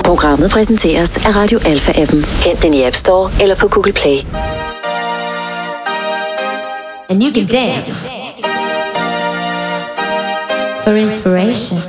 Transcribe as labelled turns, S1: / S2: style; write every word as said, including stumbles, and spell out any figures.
S1: Programmet præsenteres af Radio Alpha-appen. Hent den i App Store eller på Google Play.
S2: And you can dance for inspiration.